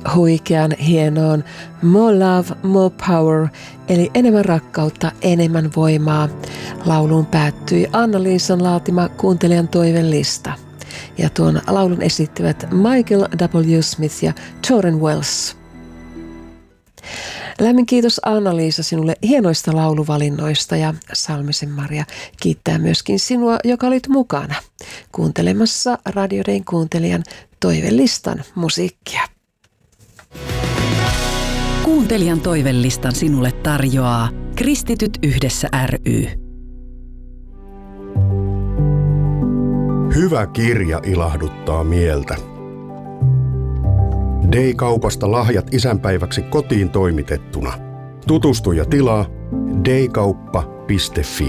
huikean hienoon More Love, More Power, eli enemmän rakkautta, enemmän voimaa. Lauluun päättyi Anna-Liisan laatima kuuntelijan toivelista. Ja tuon laulun esittivät Michael W. Smith ja Tauren Wells. Lämmin kiitos Anna-Liisa sinulle hienoista lauluvalinnoista ja Salmisen Maria kiittää myöskin sinua, joka olit mukana kuuntelemassa Radio Dayn kuuntelijan toivelistan musiikkia. Kuuntelijan toivelistan sinulle tarjoaa Kristityt yhdessä ry. Hyvä kirja ilahduttaa mieltä. Day-kaupasta lahjat isänpäiväksi kotiin toimitettuna. Tutustu ja tilaa daykauppa.fi.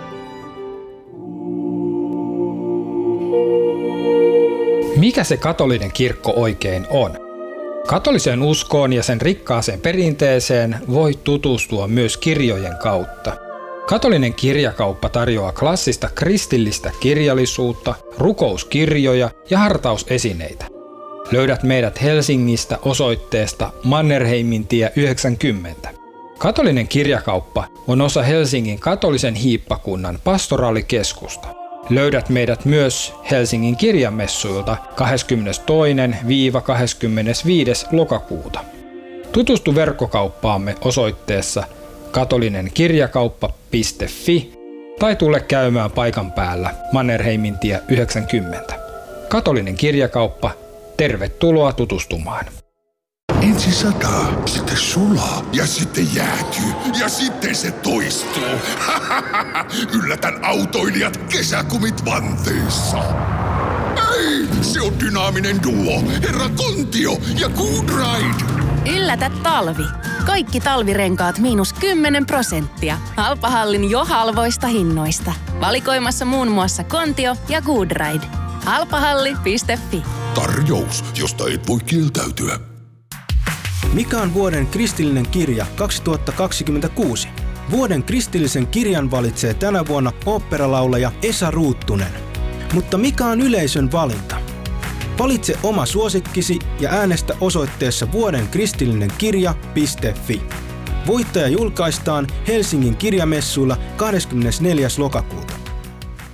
Mikä se katolinen kirkko oikein on? Katoliseen uskoon ja sen rikkaaseen perinteeseen voi tutustua myös kirjojen kautta. Katolinen kirjakauppa tarjoaa klassista kristillistä kirjallisuutta, rukouskirjoja ja hartausesineitä. Löydät meidät Helsingistä osoitteesta Mannerheimintie 90. Katolinen kirjakauppa on osa Helsingin katolisen hiippakunnan pastoraalikeskusta. Löydät meidät myös Helsingin kirjamessuilta 22.–25. lokakuuta. Tutustu verkkokauppaamme osoitteessa katolinenkirjakauppa.fi tai tule käymään paikan päällä Mannerheimintie 90. Katolinen kirjakauppa, tervetuloa tutustumaan. Ensin sataa, sitten sulaa ja sitten jäätyy ja sitten se toistuu. Yllätän autoilijat kesäkumit vanteessa. Ei, se on dynaaminen duo, herra Kontio ja Good Ride. Yllätä talvi. Kaikki talvirenkaat -10%. Halpahallin jo halvoista hinnoista. Valikoimassa muun muassa Kontio ja Good Ride. Halpahalli.fi. Tarjous, josta et voi kieltäytyä. Mikä on vuoden kristillinen kirja 2026? Vuoden kristillisen kirjan valitsee tänä vuonna oopperalaulaja Esa Ruuttunen. Mutta mikä on yleisön valinta? Valitse oma suosikkisi ja äänestä osoitteessa vuodenkristillinenkirja.fi. Voittaja julkaistaan Helsingin kirjamessuilla 24. lokakuuta.